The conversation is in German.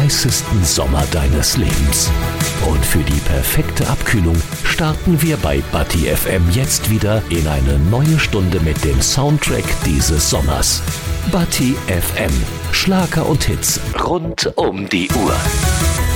heißesten Sommer deines Lebens. Und für die perfekte Abkühlung starten wir bei Bati FM jetzt wieder in eine neue Stunde mit dem Soundtrack dieses Sommers. Bati FM. Schlager und Hits rund um die Uhr.